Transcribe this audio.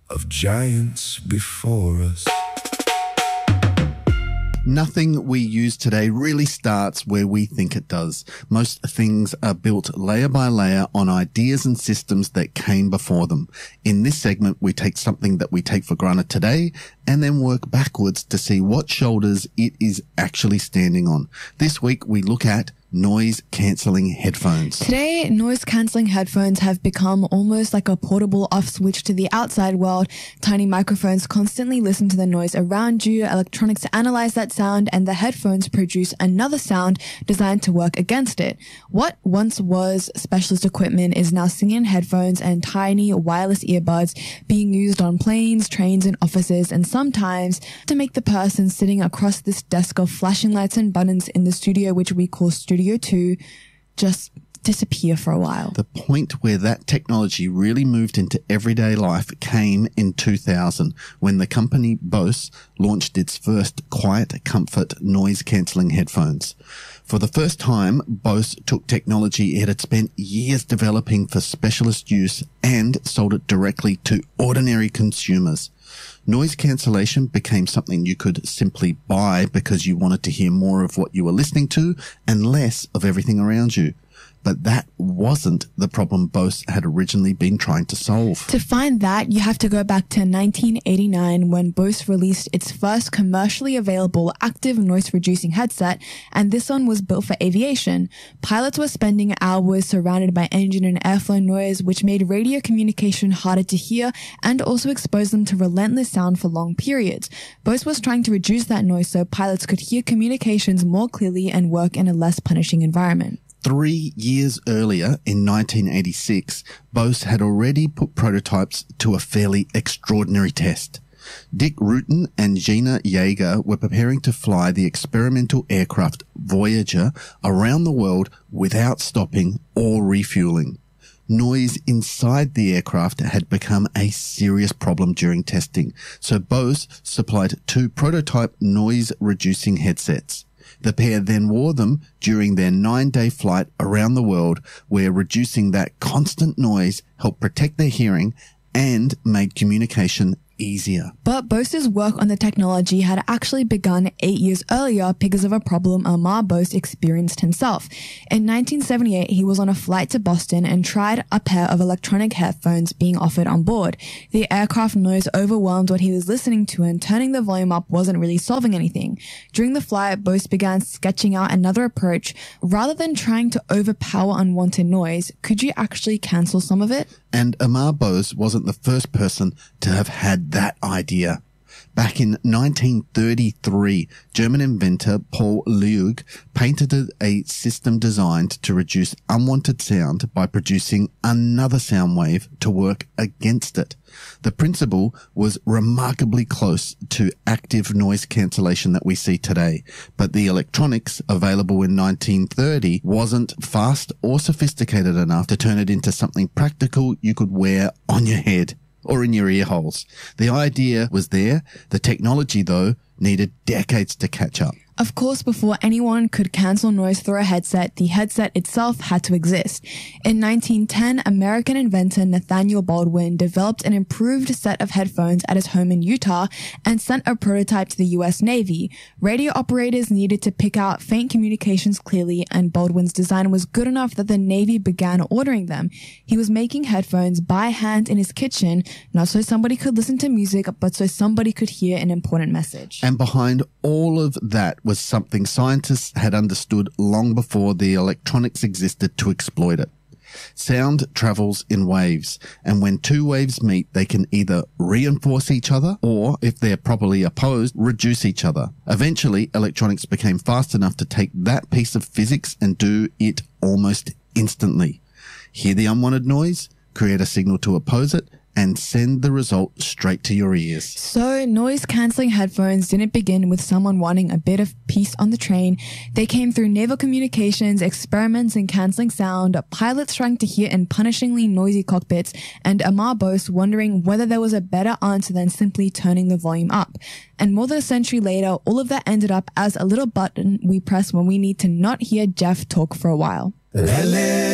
of giants before us. Nothing we use today really starts where we think it does. Most things are built layer by layer on ideas and systems that came before them. In this segment, we take something that we take for granted today and then work backwards to see what shoulders it is actually standing on. This week, we look at noise-cancelling headphones. Today, noise-cancelling headphones have become almost like a portable off switch to the outside world. Tiny microphones constantly listen to the noise around you, electronics analyze that sound, and the headphones produce another sound designed to work against it. What once was specialist equipment is now seen in headphones and tiny wireless earbuds being used on planes, trains, and offices, and sometimes to make the person sitting across this desk of flashing lights and buttons in the studio, which we call Studio 2, just disappear for a while. The point where that technology really moved into everyday life came in 2000 when the company Bose launched its first quiet comfort noise-cancelling headphones. For the first time, Bose took technology it had spent years developing for specialist use and sold it directly to ordinary consumers. Noise cancellation became something you could simply buy because you wanted to hear more of what you were listening to and less of everything around you. But that wasn't the problem Bose had originally been trying to solve. To find that, you have to go back to 1989 when Bose released its first commercially available active noise-reducing headset, and this one was built for aviation. Pilots were spending hours surrounded by engine and airflow noise, which made radio communication harder to hear and also exposed them to relentless sound for long periods. Bose was trying to reduce that noise so pilots could hear communications more clearly and work in a less punishing environment. 3 years earlier, in 1986, Bose had already put prototypes to a fairly extraordinary test. Dick Rutan and Gina Yeager were preparing to fly the experimental aircraft Voyager around the world without stopping or refueling. Noise inside the aircraft had become a serious problem during testing, so Bose supplied 2 prototype noise-reducing headsets. The pair then wore them during their 9-day flight around the world, where reducing that constant noise helped protect their hearing and made communication easier. But Bose's work on the technology had actually begun 8 years earlier because of a problem Amar Bose experienced himself. In 1978, he was on a flight to Boston and tried a pair of electronic headphones being offered on board. The aircraft noise overwhelmed what he was listening to, and turning the volume up wasn't really solving anything. During the flight, Bose began sketching out another approach. Rather than trying to overpower unwanted noise, could you actually cancel some of it? And Amar Bose wasn't the first person to have had that idea. Back in 1933, German inventor Paul Leeuw patented a system designed to reduce unwanted sound by producing another sound wave to work against it. The principle was remarkably close to active noise cancellation that we see today, but the electronics available in 1930 wasn't fast or sophisticated enough to turn it into something practical you could wear on your head or in your ear holes. The idea was there. The technology, though, needed decades to catch up. Of course, before anyone could cancel noise through a headset, the headset itself had to exist. In 1910, American inventor Nathaniel Baldwin developed an improved set of headphones at his home in Utah and sent a prototype to the US Navy. Radio operators needed to pick out faint communications clearly, and Baldwin's design was good enough that the Navy began ordering them. He was making headphones by hand in his kitchen, not so somebody could listen to music, but so somebody could hear an important message. And behind all of that was something scientists had understood long before the electronics existed to exploit it. Sound travels in waves, and when 2 waves meet, they can either reinforce each other or, if they're properly opposed, reduce each other. Eventually, electronics became fast enough to take that piece of physics and do it almost instantly. Hear the unwanted noise, create a signal to oppose it, and send the result straight to your ears. So noise-cancelling headphones didn't begin with someone wanting a bit of peace on the train. They came through naval communications, experiments in cancelling sound, pilots trying to hear in punishingly noisy cockpits, and Amar Bose wondering whether there was a better answer than simply turning the volume up. And more than a century later, all of that ended up as a little button we press when we need to not hear Jeff talk for a while.